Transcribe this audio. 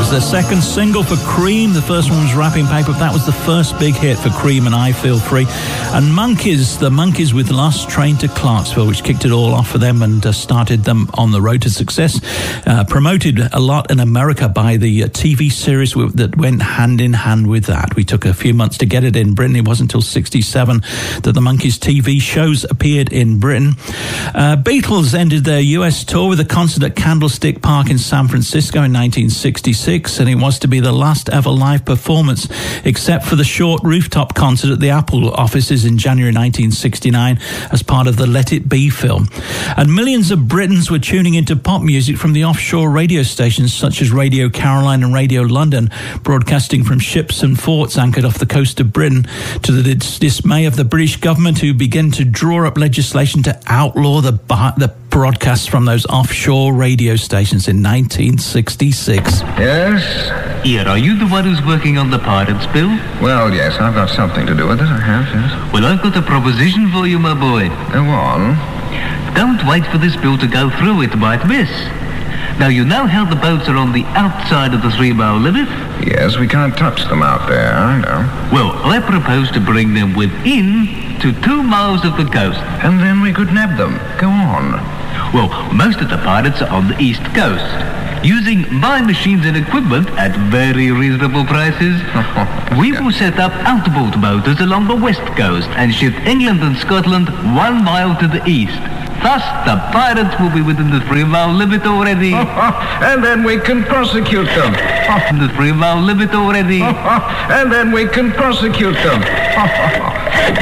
was their second single for Cream. The first one was Wrapping Paper. That was the first big hit for Cream and I Feel Free. And the Monkees with Last Train to Clarksville, which kicked it all off for them and started them on the road to success. Promoted a lot in America by the TV series that went hand in hand with that. We took a few months to get it in Britain. It wasn't until 1967 that the Monkees TV shows appeared in Britain. Beatles ended their US tour with a concert at Candlestick Park in San Francisco in 1966, and it was to be the last ever live performance, except for the short rooftop concert at the Apple offices in January 1969 as part of the Let It Be film. And millions of Britons were tuning into pop music from the offshore radio stations such as Radio Caroline and Radio London, broadcasting from ships and forts anchored off the coast of Britain, to the dismay of the British government, who began to draw up legislation to outlaw the broadcasts from those offshore radio stations in 1966. Yes? Here, are you the one who's working on the Pirates bill? Well, yes, I've got something to do with it, I have, yes. Well, I've got a proposition for you, my boy. Go on. Don't wait for this bill to go through, it might miss. Now, you know how the boats are on the outside of the 3-mile limit? Yes, we can't touch them out there, I know. Well, I propose to bring them within to 2 miles of the coast. And then we could nab them. Go on. Well, most of the pirates are on the east coast, using my machines and equipment at very reasonable prices. We will set up outboard motors along the west coast and ship England and Scotland 1 mile to the east. Thus, the pirates will be within the 3-mile limit already. And then we can prosecute them. The 3-mile limit already. And then we can prosecute them.